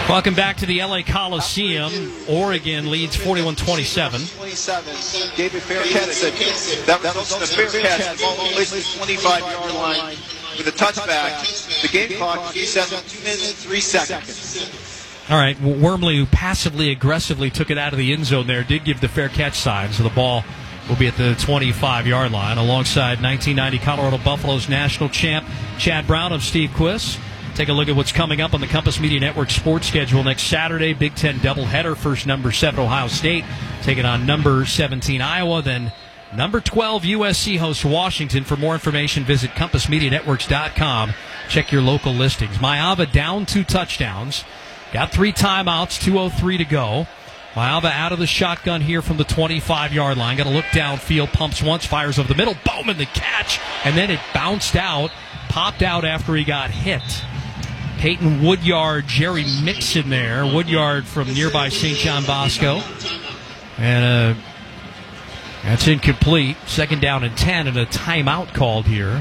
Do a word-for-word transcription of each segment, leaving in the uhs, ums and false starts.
Welcome back to the L A Coliseum. Oregon leads forty-one twenty-seven. Gave a fair catch. That was a fair catch. Ball placed the twenty-five-yard line with a touchback. The game clock resets on two minutes and three seconds. All right, Wormley, who passively aggressively took it out of the end zone there, did give the fair catch sign, so the ball will be at the twenty-five-yard line. Alongside nineteen ninety Colorado Buffaloes national champ Chad Brown, I'm Steve Quiss. Take a look at what's coming up on the Compass Media Network sports schedule next Saturday. Big Ten doubleheader. First, number seven Ohio State taking on number seventeen Iowa. Then number twelve U S C hosts Washington. For more information, visit compass media networks dot com. Check your local listings. Mayava down two touchdowns. Got three timeouts, two oh three to go. Mayava out of the shotgun here from the twenty-five-yard line. Got to look downfield, pumps once, fires over the middle. Bowman the catch, and then it bounced out, popped out after he got hit. Peyton Woodyard, Jerry Mixon there. Woodyard from nearby Saint John Bosco. And uh, that's incomplete. Second down and ten, and a timeout called here.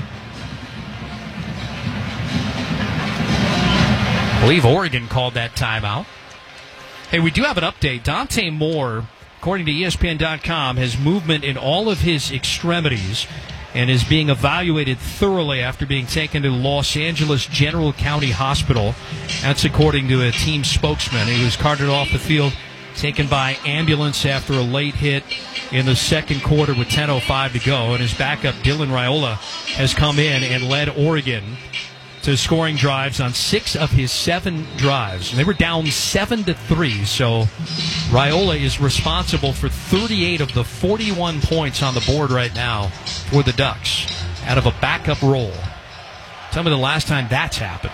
I believe Oregon called that timeout. Hey, we do have an update. Dante Moore, according to E S P N dot com, has movement in all of his extremities and is being evaluated thoroughly after being taken to Los Angeles General County Hospital. That's according to a team spokesman. He was carted off the field, taken by ambulance after a late hit in the second quarter with ten oh five to go. And his backup, Dylan Raiola, has come in and led Oregon to scoring drives on six of his seven drives. And they were down seven to three, so Raiola is responsible for thirty-eight of the forty-one points on the board right now for the Ducks out of a backup role. Tell me the last time that's happened.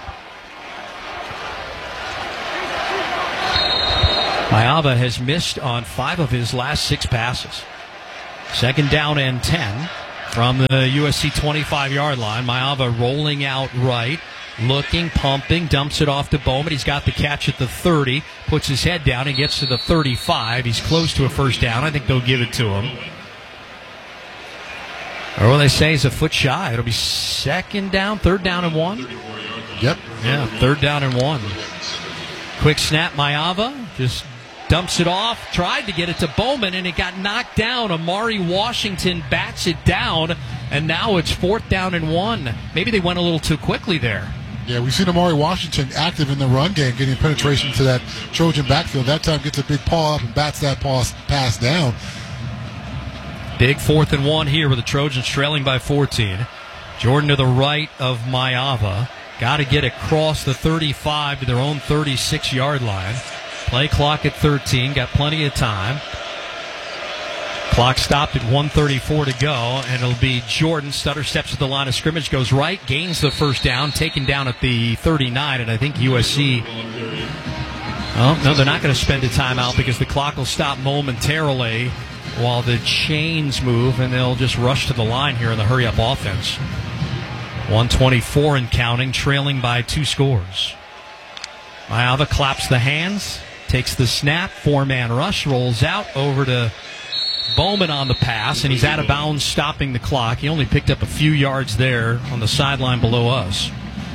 Mayava has missed on five of his last six passes. Second down and ten. From the U S C twenty-five-yard line, Mayava rolling out right, looking, pumping, dumps it off to Bowman. He's got the catch at the thirty, puts his head down, and gets to the thirty-five. He's close to a first down. I think they'll give it to him. Or what they say is a foot shy. It'll be second down, third down and one. Yep. Yeah, third down and one. Quick snap, Mayava just dumps it off, tried to get it to Bowman, and it got knocked down. Amari Washington bats it down, and now it's fourth down and one. Maybe they went a little too quickly there. Yeah, we've seen Amari Washington active in the run game, getting penetration to that Trojan backfield. That time gets a big paw up and bats that pass, pass down. Big fourth and one here with the Trojans trailing by fourteen. Jordan to the right of Mayava. Got to get across the thirty-five to their own thirty-six-yard line. Play clock at thirteen, got plenty of time. Clock stopped at one thirty-four to go, and it'll be Jordan. Stutter steps at the line of scrimmage, goes right, gains the first down, taken down at the thirty-nine, and I think U S C... Oh, no, they're not going to spend a timeout because the clock will stop momentarily while the chains move, and they'll just rush to the line here in the hurry-up offense. one twenty-four and counting, trailing by two scores. Mayava claps the hands, takes the snap, four-man rush, rolls out over to Bowman on the pass, and he's out of bounds, stopping the clock. He only picked up a few yards there on the sideline below us.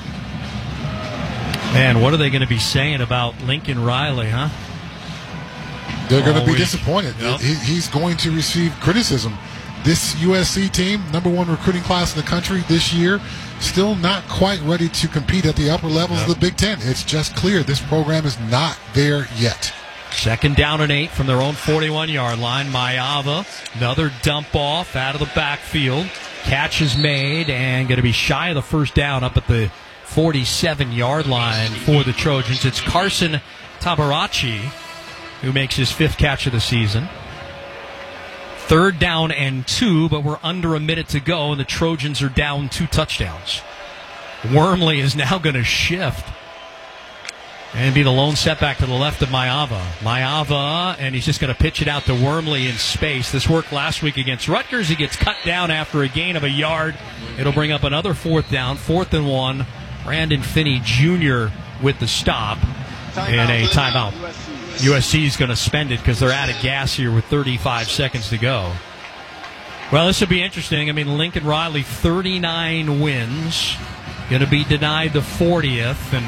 Man, what are they going to be saying about Lincoln Riley, huh? They're going to be week. disappointed. Yep. He, he's going to receive criticism. This U S C team, number one recruiting class in the country this year, still not quite ready to compete at the upper levels yep. of the Big Ten. It's just clear this program is not there yet. Second down and eight from their own forty-one-yard line. Mayava, another dump off out of the backfield. Catch is made and going to be shy of the first down up at the forty-seven-yard line for the Trojans. It's Carson Tabarachi who makes his fifth catch of the season. Third down and two, but we're under a minute to go, and the Trojans are down two touchdowns. Wormley is now going to shift and be the lone setback to the left of Mayava. Mayava, and he's just going to pitch it out to Wormley in space. This worked last week against Rutgers. He gets cut down after a gain of a yard. It'll bring up another fourth down, fourth and one. Brandon Finney Junior with the stop and a timeout. U S C is going to spend it because they're out of gas here with thirty-five seconds to go. Well, this will be interesting. I mean, Lincoln Riley, thirty-nine wins, going to be denied the fortieth, and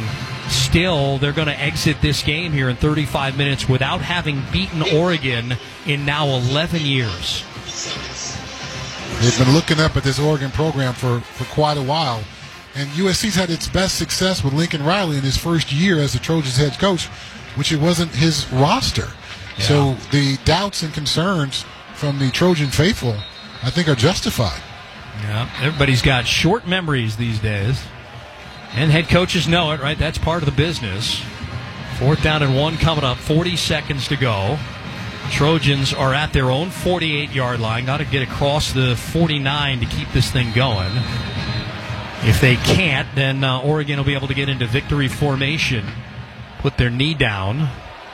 still, they're going to exit this game here in thirty-five minutes without having beaten Oregon in now eleven years. They've been looking up at this Oregon program for, for quite a while. And U S C's had its best success with Lincoln Riley in his first year as the Trojans head coach, which it wasn't his roster. Yeah. So the doubts and concerns from the Trojan faithful, I think, are justified. Yeah, everybody's got short memories these days. And head coaches know it, right? That's part of the business. Fourth down and one coming up, forty seconds to go. Trojans are at their own forty-eight-yard line. Got to get across the forty-nine to keep this thing going. If they can't, then uh, Oregon will be able to get into victory formation, put their knee down.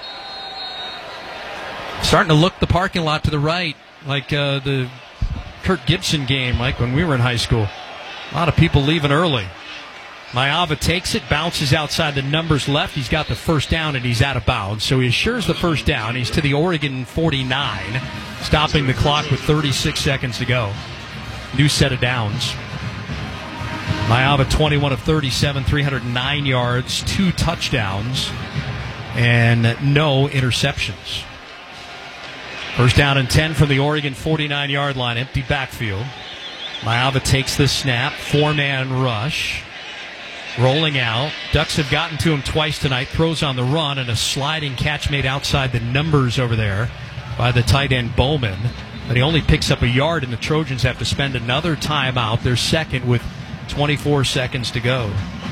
Starting to look the parking lot to the right, like uh, the Kirk Gibson game, like when we were in high school. A lot of people leaving early. Mailava takes it, bounces outside the numbers left. He's got the first down, and he's out of bounds. So he assures the first down. He's to the Oregon forty-nine, stopping the clock with thirty-six seconds to go. New set of downs. Mailava, twenty-one of thirty-seven, three hundred nine yards, two touchdowns, and no interceptions. First down and ten from the Oregon forty-nine-yard line, empty backfield. Mailava takes the snap, four-man rush. Rolling out. Ducks have gotten to him twice tonight. Throws on the run and a sliding catch made outside the numbers over there by the tight end Bowman. But he only picks up a yard, and the Trojans have to spend another timeout. They're second with twenty-four seconds to go.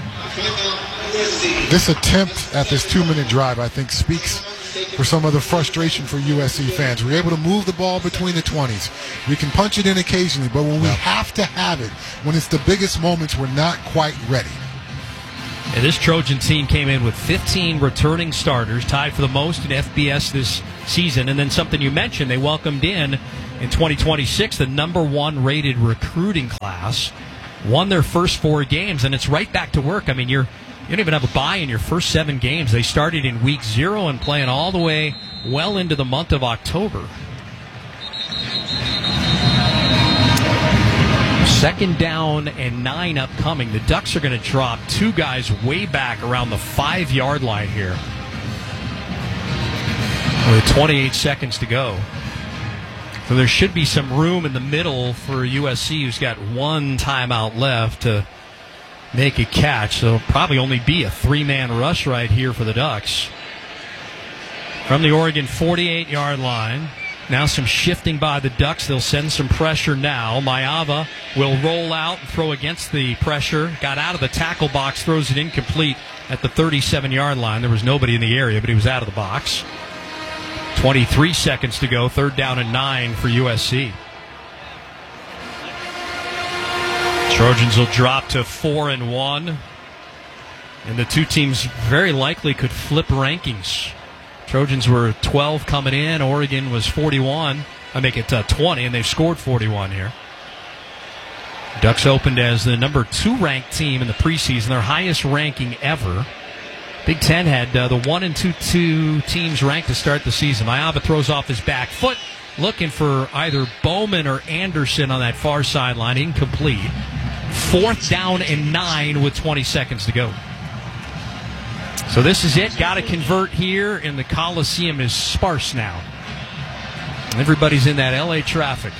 This attempt at this two-minute drive, I think, speaks for some of the frustration for U S C fans. We're able to move the ball between the twenties. We can punch it in occasionally, but when we have to have it, when it's the biggest moments, we're not quite ready. And this Trojan team came in with fifteen returning starters, tied for the most in F B S this season. And then something you mentioned, they welcomed in, in twenty twenty-six, the number one rated recruiting class. Won their first four games, and it's right back to work. I mean, you're, you don't even have a bye in your first seven games. They started in week zero and playing all the way well into the month of October. Second down and nine upcoming. The Ducks are going to drop two guys way back around the five-yard line here with twenty-eight seconds to go. So there should be some room in the middle for U S C, who's got one timeout left, to make a catch. So it'll probably only be a three-man rush right here for the Ducks. From the Oregon forty-eight-yard line. Now some shifting by the Ducks. They'll send some pressure now. Mailava will roll out and throw against the pressure. Got out of the tackle box, throws it incomplete at the thirty-seven-yard line. There was nobody in the area, but he was out of the box. twenty-three seconds to go. Third down and nine for U S C. Trojans will drop to four and one. And the two teams very likely could flip rankings. Trojans were twelve coming in. Oregon was forty-one. I make it uh, twenty, and they've scored forty-one here. Ducks opened as the number two ranked team in the preseason, their highest ranking ever. Big Ten had uh, the one and two, two teams ranked to start the season. Mailava throws off his back foot, looking for either Bowman or Anderson on that far sideline. Incomplete. Fourth down and nine with twenty seconds to go. So this is it. Got to convert here, and the Coliseum is sparse now. Everybody's in that L A traffic.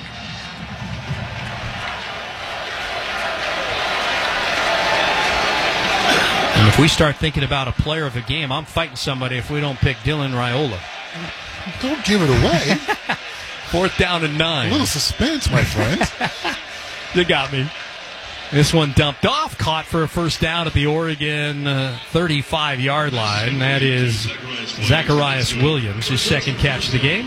And if we start thinking about a player of the game, I'm fighting somebody if we don't pick Dylan Raiola. Don't give it away. Fourth down and nine. A little suspense, my friend. You got me. This one dumped off, caught for a first down at the Oregon uh, thirty-five-yard line. That is Zacharias Williams, his second catch of the game.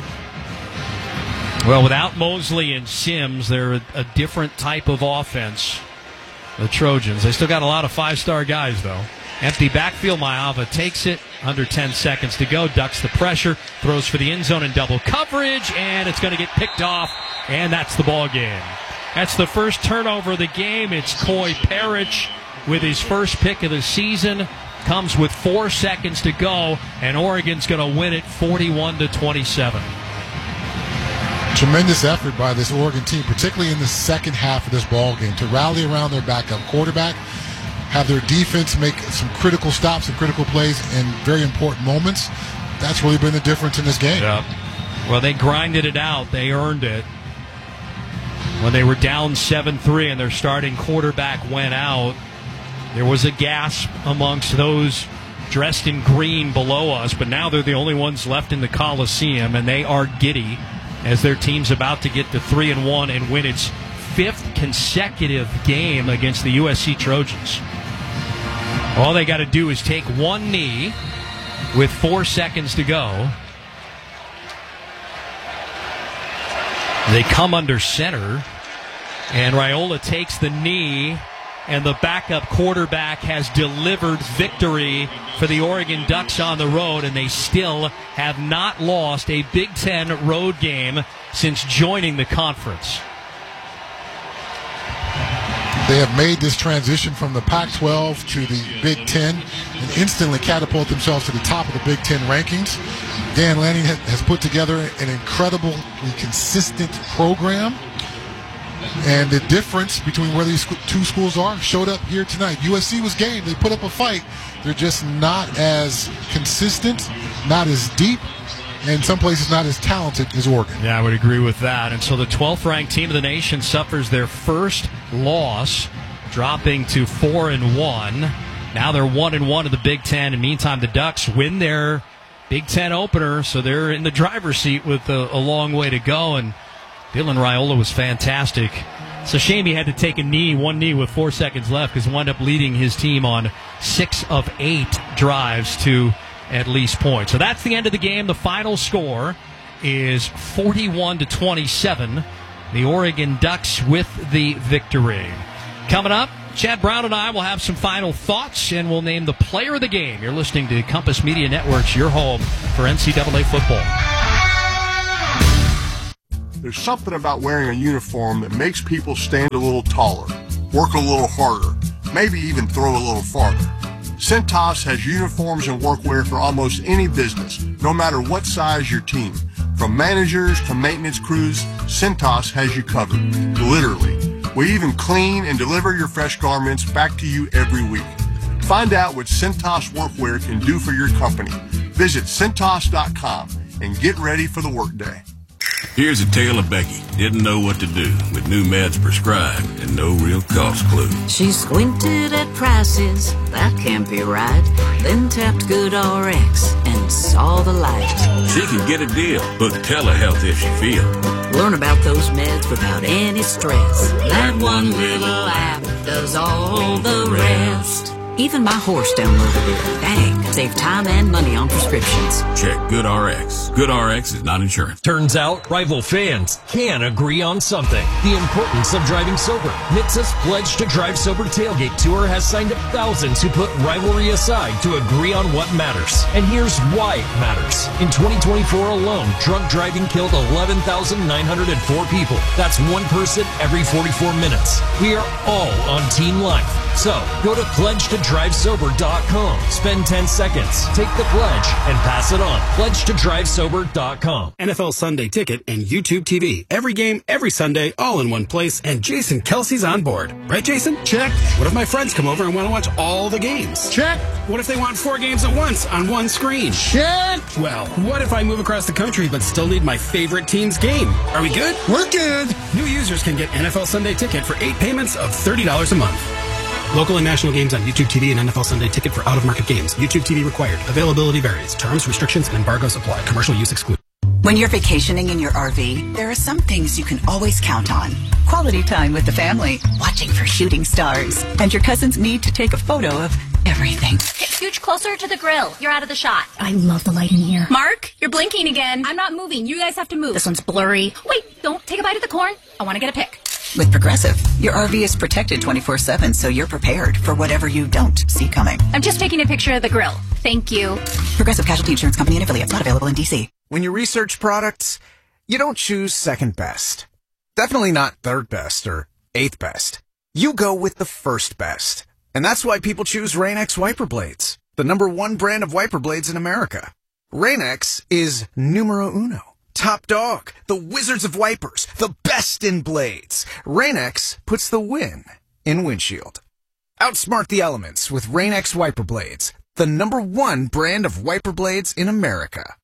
Well, without Mosley and Sims, they're a, a different type of offense, the Trojans. They still got a lot of five-star guys, though. Empty backfield, Mailava takes it. Under ten seconds to go. Ducks the pressure, throws for the end zone in double coverage, and it's going to get picked off, and that's the ball game. That's the first turnover of the game. It's Coy Parrish with his first pick of the season. Comes with four seconds to go, and Oregon's going to win it forty-one to twenty-seven. Tremendous effort by this Oregon team, particularly in the second half of this ball game, to rally around their backup quarterback. have their defense make some critical stops and critical plays in very important moments. That's really been the difference in this game. Yeah. Well, they grinded it out. They earned it. When they were down seven three and their starting quarterback went out, there was a gasp amongst those dressed in green below us, but now they're the only ones left in the Coliseum, and they are giddy as their team's about to get to three and one and win its fifth consecutive game against the U S C Trojans. All they got to do is take one knee with four seconds to go. They come under center, and Raiola takes the knee, and the backup quarterback has delivered victory for the Oregon Ducks on the road, and they still have not lost a Big Ten road game since joining the conference. They have made this transition from the Pac twelve to the Big Ten and instantly catapult themselves to the top of the Big Ten rankings. Dan Lanning has put together an incredibly consistent program. And the difference between where these two schools are showed up here tonight. U S C was game. They put up a fight. They're just not as consistent, not as deep, and in some places not as talented as Oregon. Yeah, I would agree with that. And so the twelfth ranked team of the nation suffers their first loss, dropping to four and one. Now they're one and one in the Big Ten. And meantime, the Ducks win their Big Ten opener, so they're in the driver's seat with a, a long way to go. And Dylan Raiola was fantastic. It's a shame he had to take a knee, one knee with four seconds left, because he wound up leading his team on six of eight drives to at least points. So that's the end of the game. The final score is forty-one to twenty-seven. The Oregon Ducks with the victory. Coming up, Chad Brown and I will have some final thoughts, and we'll name the player of the game. You're listening to Compass Media Networks, your home for N C double A football. There's something about wearing a uniform that makes people stand a little taller, work a little harder, maybe even throw a little farther. Cintas has uniforms and workwear for almost any business, no matter what size your team. From managers to maintenance crews, Cintas has you covered, literally. We even clean and deliver your fresh garments back to you every week. Find out what Cintas workwear can do for your company. Visit Cintas dot com and get ready for the workday. Here's a tale of Becky. Didn't know what to do with new meds prescribed and no real cost clue. She squinted at prices, that can't be right. Then tapped GoodRx and saw the light. She can get a deal, book telehealth if she feel. Learn about those meds without any stress. That one little app does all the rest. Even my horse downloaded it. Dang, save time and money on prescriptions. Check GoodRx. GoodRx is not insurance. Turns out, rival fans can agree on something. The importance of driving sober. N H T S A's Pledge to Drive Sober Tailgate Tour has signed up thousands who put rivalry aside to agree on what matters. And here's why it matters. In twenty twenty-four alone, drunk driving killed eleven thousand nine hundred four people. That's one person every forty-four minutes. We are all on Team Life. So, go to pledge to drive sober dot com. Spend ten seconds, take the pledge, and pass it on. pledge to drive sober dot com. N F L Sunday Ticket and YouTube T V. Every game, every Sunday, all in one place, and Jason Kelsey's on board. Right, Jason? Check. What if my friends come over and want to watch all the games? Check. What if they want four games at once on one screen? Check. Well, what if I move across the country but still need my favorite team's game? Are we good? We're good. New users can get N F L Sunday Ticket for eight payments of thirty dollars a month. Local and national games on YouTube T V and N F L Sunday Ticket for out-of-market games. YouTube T V required. Availability varies. Terms, restrictions, and embargoes apply. Commercial use excluded. When you're vacationing in your R V, there are some things you can always count on. Quality time with the family, watching for shooting stars, and your cousin's need to take a photo of everything. Hey, scooch closer to the grill. You're out of the shot. I love the light in here. Mark, you're blinking again. I'm not moving. You guys have to move. This one's blurry. Wait, don't take a bite of the corn. I want to get a pic. With Progressive, your R V is protected twenty-four seven, so you're prepared for whatever you don't see coming. I'm just taking a picture of the grill. Thank you. Progressive Casualty Insurance Company and affiliates, not available in D C. When you research products, you don't choose second best. Definitely not third best or eighth best. You go with the first best. And that's why people choose Rain-X wiper blades, the number one brand of wiper blades in America. Rain-X is numero uno. Top dog, the wizards of wipers, the best in blades. Rain-X puts the win in windshield. Outsmart the elements with Rain-X Wiper Blades, the number one brand of wiper blades in America.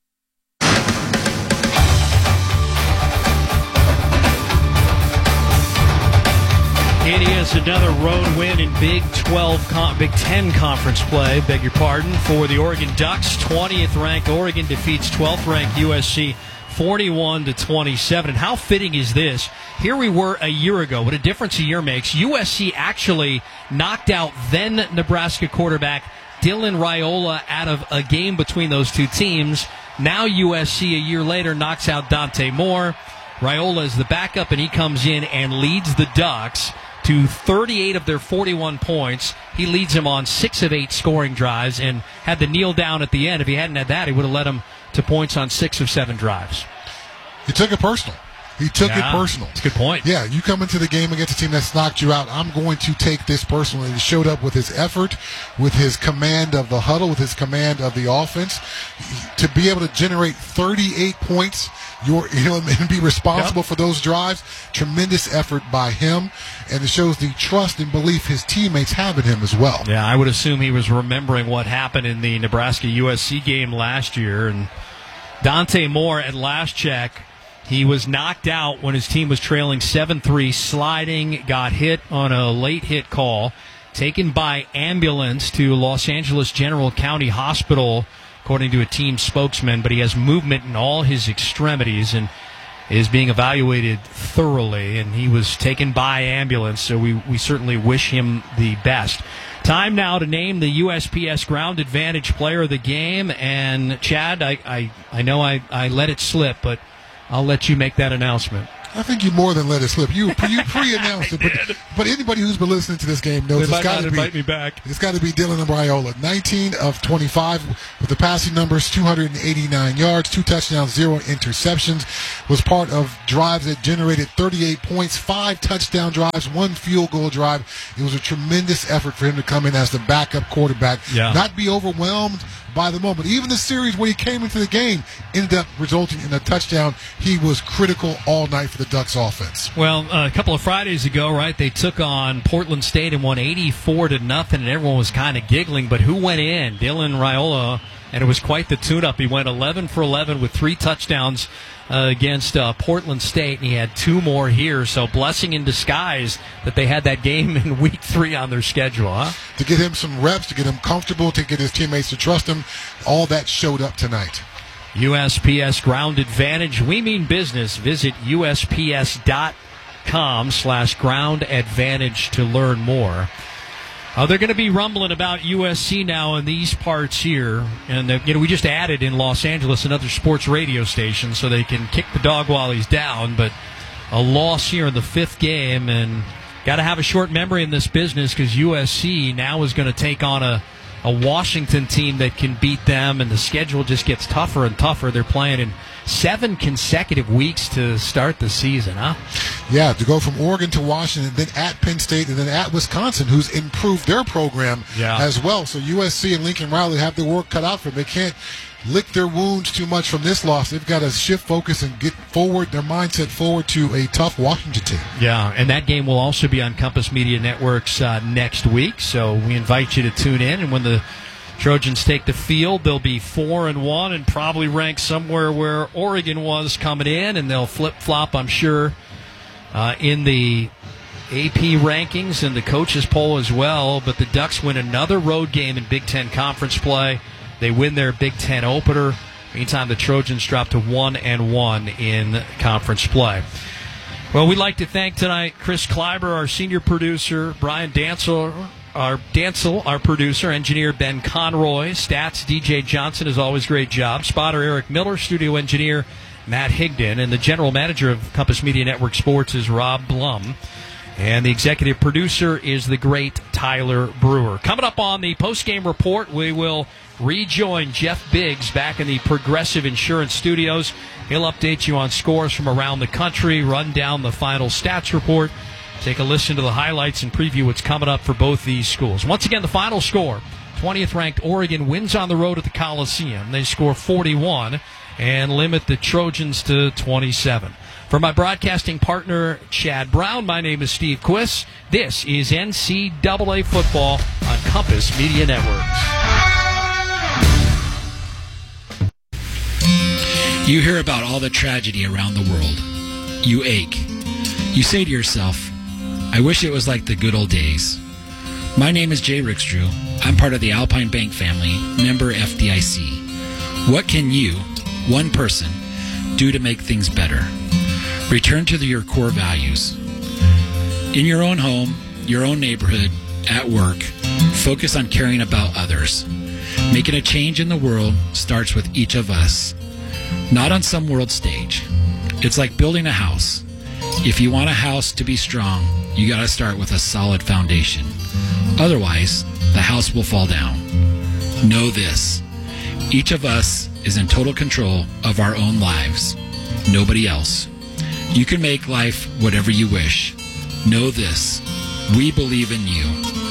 It is another road win in Big twelve, con- Big ten conference play, beg your pardon, for the Oregon Ducks. twentieth ranked Oregon defeats twelfth ranked U S C forty-one to twenty-seven. And how fitting is this? Here we were a year ago. What a difference a year makes. U S C actually knocked out then Nebraska quarterback Dylan Raiola out of a game between those two teams. Now U S C a year later knocks out Dante Moore. Raiola is the backup, and he comes in and leads the Ducks to thirty-eight of their forty-one points. He leads them on six of eight scoring drives and had the kneel down at the end. If he hadn't had that, he would have led them to points on six of seven drives. He took it personal. He took yeah, it personal. That's a good point. Yeah, you come into the game against a team that's knocked you out. I'm going to take this personally. He showed up with his effort, with his command of the huddle, with his command of the offense. To be able to generate thirty-eight points your, you know, and be responsible yep. for those drives, tremendous effort by him. And it shows the trust and belief his teammates have in him as well. Yeah, I would assume he was remembering what happened in the Nebraska U S C game last year. And Dante Moore, at last check, he was knocked out when his team was trailing seven three, sliding, got hit on a late hit call, taken by ambulance to Los Angeles General County Hospital, according to a team spokesman, but he has movement in all his extremities and is being evaluated thoroughly, and he was taken by ambulance, so we, we certainly wish him the best. Time now to name the U S P S Ground Advantage Player of the Game, and Chad, I, I, I know I, I let it slip, but I'll let you make that announcement. I think you more than let it slip. You you pre-announced it, but, but anybody who's been listening to this game knows they it's got to be. Me back. It's got to be Dylan Raiola. nineteen of twenty-five with the passing numbers, two hundred eighty-nine yards, two touchdowns, zero interceptions. Was part of drives that generated thirty-eight points, five touchdown drives, one field goal drive. It was a tremendous effort for him to come in as the backup quarterback, yeah. not be overwhelmed by the moment. Even the series when he came into the game ended up resulting in a touchdown. He was critical all night for the Ducks offense. Well, uh, a couple of Fridays ago, right, they took on Portland State and won eighty-four to nothing, and everyone was kind of giggling, but who went in? Dylan Raiola, and it was quite the tune-up. He went eleven for eleven with three touchdowns uh, against uh, Portland State, and he had two more here, so blessing in disguise that they had that game in week three on their schedule, huh? To get him some reps, to get him comfortable, to get his teammates to trust him, all that showed up tonight. U S P S Ground Advantage. We mean business. Visit U S P S dot com slash ground advantage to learn more. Uh, they're going to be rumbling about U S C now in these parts here. And, uh, you know, we just added in Los Angeles another sports radio station so they can kick the dog while he's down. But a loss here in the fifth game. And got to have a short memory in this business because U S C now is going to take on a A Washington team that can beat them, and the schedule just gets tougher and tougher. They're playing in seven consecutive weeks to start the season, huh? Yeah, to go from Oregon to Washington, then at Penn State, and then at Wisconsin, who's improved their program yeah. as well. So U S C and Lincoln Riley have their work cut out for them. They can't lick their wounds too much from this loss. They've got to shift focus and get forward, their mindset forward to a tough Washington team. Yeah, and that game will also be on Compass Media Networks uh, next week, so we invite you to tune in. And when the Trojans take the field, they'll be four and one and probably ranked somewhere where Oregon was coming in, and they'll flip-flop, I'm sure, uh, in the A P rankings and the coaches poll as well. But the Ducks win another road game in Big Ten Conference play. They win their Big Ten opener. Meantime, the Trojans drop to one and one in conference play. Well, we'd like to thank tonight Chris Kleiber, our senior producer, Brian Dancel, our Dancel, our producer, engineer Ben Conroy, stats D J Johnson, as always, great job. Spotter Eric Miller, studio engineer Matt Higdon, and the general manager of Compass Media Network Sports is Rob Blum. And the executive producer is the great Tyler Brewer. Coming up on the postgame report, we will rejoin Jeff Biggs back in the Progressive Insurance Studios. He'll update you on scores from around the country, run down the final stats report, take a listen to the highlights, and preview what's coming up for both these schools. Once again, the final score, twentieth-ranked Oregon wins on the road at the Coliseum. They score forty-one and limit the Trojans to twenty-seven. For For my broadcasting partner, Chad Brown, my name is Steve Quiss. This is N C double A Football on Compass Media Networks. You hear about all the tragedy around the world. You ache. You say to yourself, I wish it was like the good old days. My name is Jay Rickstrew. I'm part of the Alpine Bank family, member F D I C. What can you, one person, do to make things better? Return to the, your core values. In your own home, your own neighborhood, at work, focus on caring about others. Making a change in the world starts with each of us, not on some world stage. It's like building a house. If you want a house to be strong, you got to start with a solid foundation. Otherwise, the house will fall down. Know this. Each of us is in total control of our own lives. Nobody else. You can make life whatever you wish. Know this. We believe in you.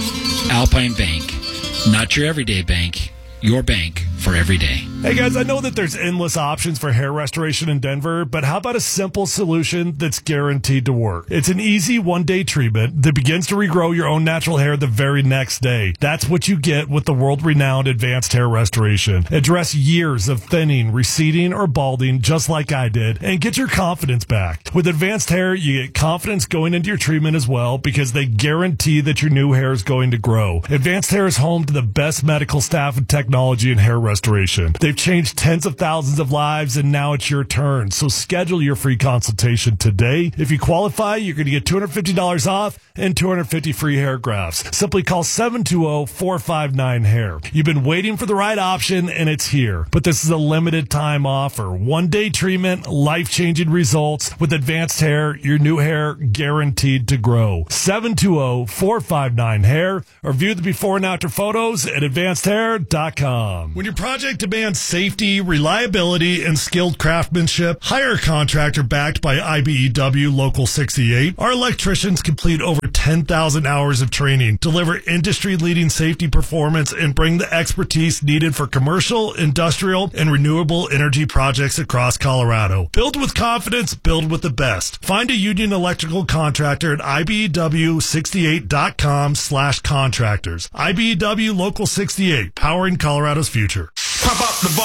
Alpine Bank. Not your everyday bank. Your bank for every day. Hey guys, I know that there's endless options for hair restoration in Denver, but how about a simple solution that's guaranteed to work? It's an easy one-day treatment that begins to regrow your own natural hair the very next day. That's what you get with the world-renowned Advanced Hair Restoration. Address years of thinning, receding, or balding just like I did, and get your confidence back. With Advanced Hair, you get confidence going into your treatment as well because they guarantee that your new hair is going to grow. Advanced Hair is home to the best medical staff and technology in hair restoration. They've changed tens of thousands of lives, and now it's your turn. So schedule your free consultation today. If you qualify, you're going to get two hundred fifty dollars off and two hundred fifty free hair grafts. Simply call seven two zero, four five nine, hair. You've been waiting for the right option, and it's here. But this is a limited time offer. One-day treatment, life-changing results. With Advanced Hair, your new hair guaranteed to grow. seven two zero, four five nine, hair, or view the before and after photos at advanced hair dot com. When your project demands safety, reliability, and skilled craftsmanship, hire a contractor backed by I B E W Local sixty-eight. Our electricians complete over ten thousand hours of training, deliver industry-leading safety performance, and bring the expertise needed for commercial, industrial, and renewable energy projects across Colorado. Build with confidence, build with the best. Find a union electrical contractor at I B E W sixty-eight dot com slash contractors. I B E W Local sixty-eight, powering Colorado's future. Pump up the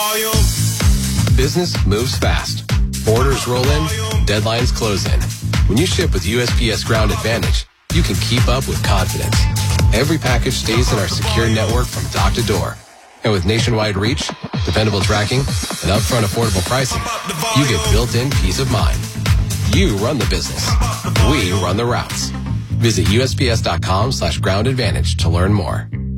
volume. Business moves fast. Orders roll in, deadlines close in. When you ship with U S P S Ground Advantage, you can keep up with confidence. Every package stays in our secure network from dock to door. And with nationwide reach, dependable tracking, and upfront affordable pricing, you get built-in peace of mind. You run the business. We run the routes. Visit U S P S dot com slash ground advantage to learn more.